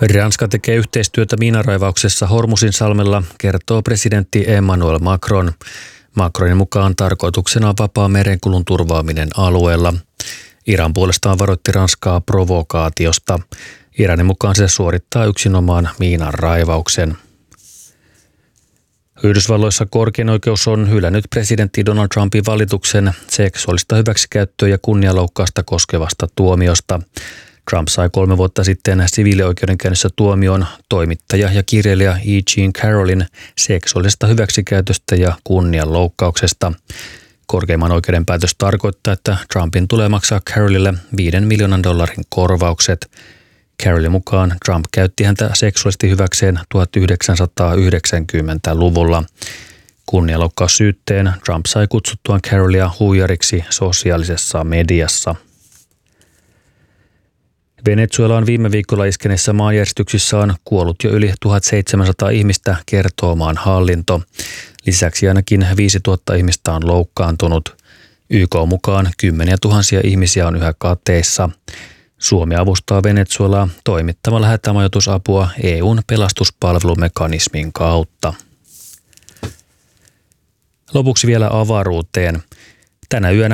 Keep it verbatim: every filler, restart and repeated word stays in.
Ranska tekee yhteistyötä miinanraivauksessa Hormuzin salmella, kertoo presidentti Emmanuel Macron. Macronin mukaan tarkoituksena on vapaa merenkulun turvaaminen alueella. Iran puolestaan varoitti Ranskaa provokaatiosta. Iranin mukaan se suorittaa yksinomaan miinanraivauksen. Yhdysvalloissa korkein oikeus on hylännyt presidentti Donald Trumpin valituksen seksuaalista hyväksikäyttöä ja kunnianloukkausta koskevasta tuomiosta. Trump sai kolme vuotta sitten siviilioikeudenkäynnissä tuomion toimittaja ja kirjailija E. Jean Carrollin seksuaalisesta hyväksikäytöstä ja kunnianloukkauksesta. Korkeimman oikeuden päätös tarkoittaa, että Trumpin tulee maksaa Carrollille viiden miljoonan dollarin korvaukset. Carrollin mukaan Trump käytti häntä seksuaalisesti hyväkseen tuhatyhdeksänsataayhdeksänkymmentäluvulla. Kunnianloukkaussyytteen Trump sai kutsuttuaan Carrollia huijariksi sosiaalisessa mediassa. Venezuela on viime viikolla iskeneessä maanjäristyksissä on kuollut jo yli tuhatseitsemänsataa ihmistä, kertoo maan hallinto. Lisäksi ainakin viisituhatta ihmistä on loukkaantunut. Y K mukaan kymmeniä tuhansia ihmisiä on yhä kateissa. Suomi avustaa Venezuelaa toimittamalla hätämajoitusapua E U:n pelastuspalvelumekanismin kautta. Lopuksi vielä avaruuteen. Tänä yönä